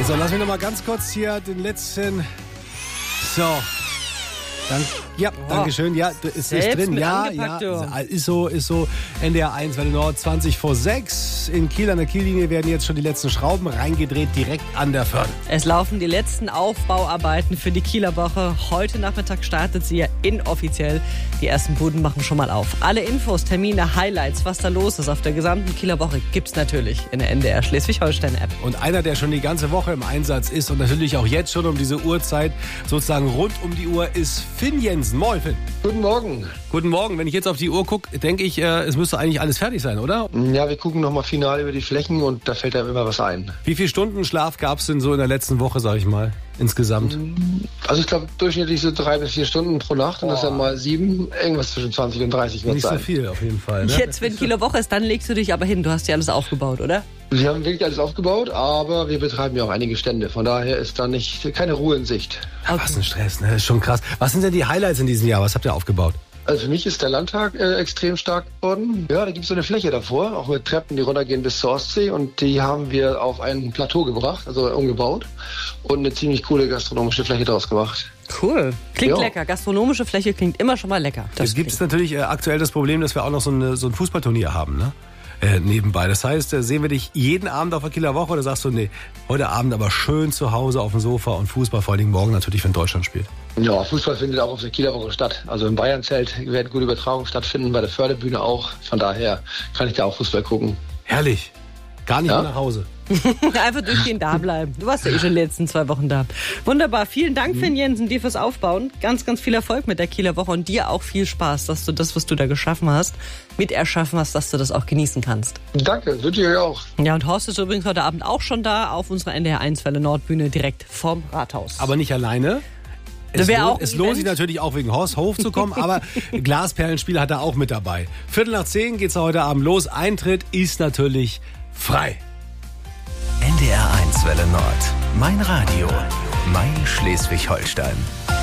So, lass mich noch mal ganz kurz hier den letzten... So... Dankeschön. Ja, ist drin. Ja, ist so. NDR 1, Welle Nord, 20 vor 6. In Kiel an der Kiellinie werden jetzt schon die letzten Schrauben reingedreht, direkt an der Förde. Es laufen die letzten Aufbauarbeiten für die Kieler Woche. Heute Nachmittag startet sie ja inoffiziell. Die ersten Buden machen schon mal auf. Alle Infos, Termine, Highlights, was da los ist auf der gesamten Kieler Woche gibt's natürlich in der NDR Schleswig-Holstein-App. Und einer, der schon die ganze Woche im Einsatz ist und natürlich auch jetzt schon um diese Uhrzeit sozusagen rund um die Uhr ist Finn Jensen. Moin, Finn. Guten Morgen. Guten Morgen. Wenn ich jetzt auf die Uhr gucke, denke ich, es müsste eigentlich alles fertig sein, oder? Ja, wir gucken nochmal final über die Flächen und da fällt einem immer was ein. Wie viel Stunden Schlaf gab es denn so in der letzten Woche, sag ich mal, insgesamt? Also ich glaube durchschnittlich so 3 bis 4 Stunden pro Nacht und das dann mal 7, irgendwas zwischen 20 und 30 wird Nicht sein. so viel auf jeden Fall. Ne? Jetzt, wenn Kieler Woche ist, dann legst du dich aber hin. Du hast ja alles aufgebaut, oder? Wir haben wirklich alles aufgebaut, aber wir betreiben ja auch einige Stände. Von daher ist da keine Ruhe in Sicht. Okay. Was ein Stress, ne? Das ist schon krass. Was sind denn die Highlights in diesem Jahr? Was habt ihr aufgebaut? Also für mich ist der Landtag extrem stark geworden. Ja, da gibt es so eine Fläche davor, auch mit Treppen, die runtergehen bis zur Ostsee. Und die haben wir auf ein Plateau gebracht, also umgebaut. Und eine ziemlich coole gastronomische Fläche draus gemacht. Cool. Klingt lecker. Gastronomische Fläche klingt immer schon mal lecker. Jetzt gibt es natürlich aktuell das Problem, dass wir auch noch so ein Fußballturnier haben, ne? Nebenbei. Das heißt, sehen wir dich jeden Abend auf der Kieler Woche oder sagst du, nee, heute Abend aber schön zu Hause auf dem Sofa und Fußball, vor allen Dingen morgen natürlich, wenn Deutschland spielt? Ja, Fußball findet auch auf der Kieler Woche statt. Also im Bayernzelt werden gute Übertragungen stattfinden, bei der Förderbühne auch. Von daher kann ich da auch Fußball gucken. Herrlich. Gar nicht mehr nach Hause. Einfach durchgehend da bleiben. Du warst ja eh schon die letzten 2 Wochen da. Wunderbar. Vielen Dank, Finn Jensen, dir fürs Aufbauen. Ganz, ganz viel Erfolg mit der Kieler Woche und dir auch viel Spaß, dass du das, was du da geschaffen hast, mit erschaffen hast, dass du das auch genießen kannst. Danke, wünsche ich euch auch. Ja, und Horst ist übrigens heute Abend auch schon da auf unserer NDR 1 Welle Nordbühne direkt vorm Rathaus. Aber nicht alleine. Es lohnt sich natürlich auch wegen Horst Hof zu kommen, aber Glasperlenspiel hat er auch mit dabei. 9:15 geht's heute Abend los. Eintritt ist natürlich frei. NDR 1 Welle Nord. Mein Radio. Mein Schleswig-Holstein.